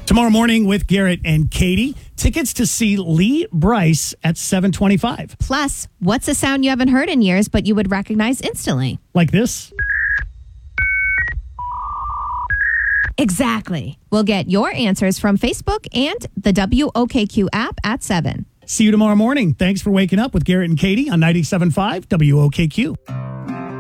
Tomorrow morning with Garrett and Katie. Tickets to see Lee Bryce at 7:25. Plus, what's a sound you haven't heard in years but you would recognize instantly? Like this. Exactly. We'll get your answers from Facebook and the WOKQ app at 7. See you tomorrow morning. Thanks for waking up with Garrett and Katie on 97.5 WOKQ.